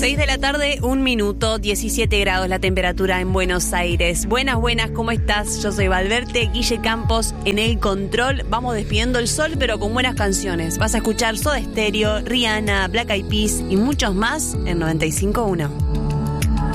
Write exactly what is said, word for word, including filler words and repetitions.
seis de la tarde, un minuto, diecisiete grados la temperatura en Buenos Aires. Buenas, buenas, ¿cómo estás? Yo soy Valverde, Guille Campos en el control. Vamos despidiendo el sol, pero con buenas canciones. Vas a escuchar Soda Stereo, Rihanna, Black Eyed Peas y muchos más en noventa y cinco punto uno.